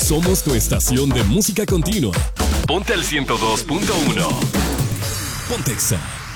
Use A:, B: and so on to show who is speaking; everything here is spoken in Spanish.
A: Somos tu estación de música continua. Ponte al 102.1. Pontexa.